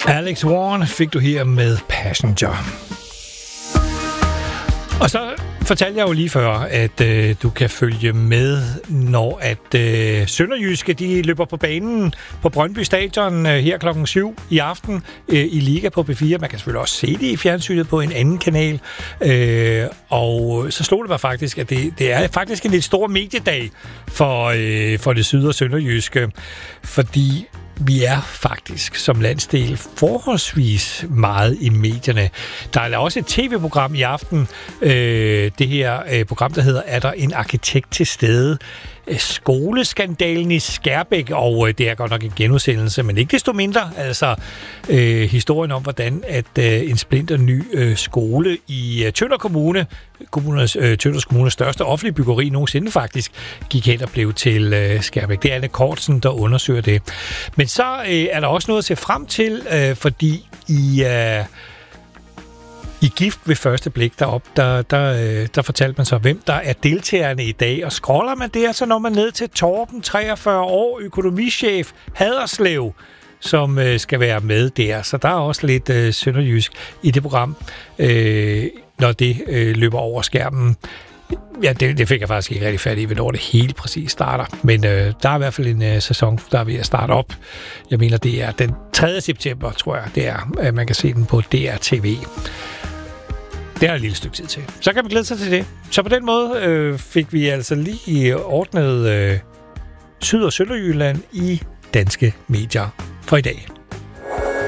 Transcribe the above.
Alex Warren fik du her med Passenger. Og så fortalte jeg jo lige før, at du kan følge med, når at Sønderjyske de løber på banen på Brøndby Stadion her klokken 7 i aften i Liga på P4. Man kan selvfølgelig også se det i fjernsynet på en anden kanal. Og så slog det mig faktisk, at det er faktisk en lidt stor mediedag for det syd- og Sønderjyske, fordi vi er faktisk som landsdel forholdsvis meget i medierne. Der er også et tv-program i aften. Det her program, der hedder Er der en arkitekt til stede? Skoleskandalen i Skærbæk, og det er godt nok en genudsendelse, men ikke desto mindre. Altså historien om, hvordan at en splinter ny skole i Tønder Kommune, Tønders Kommunes største offentlige byggeri nogensinde faktisk, gik hen og blev til Skærbæk. Det er Anne Kortsen, der undersøger det. Men så er der også noget at se frem til, fordi i Gift ved første blik derop, der fortalte man så, hvem der er deltagerne i dag. Og scroller man der, så når man ned til Torben, 43 år, økonomichef, Haderslev, som skal være med der. Så der er også lidt sønderjysk i det program, når det løber over skærmen. Ja, det fik jeg faktisk ikke rigtig fat i, hvornår det helt præcis starter. Men der er i hvert fald en sæson, der er ved at starte op. Jeg mener, det er den 3. september, tror jeg, det er. Man kan se den på DRTV. Det er et lille stykke tid til. Så kan man glæde sig til det. Så på den måde fik vi altså lige ordnet Syd- og Sønderjylland i danske medier for i dag.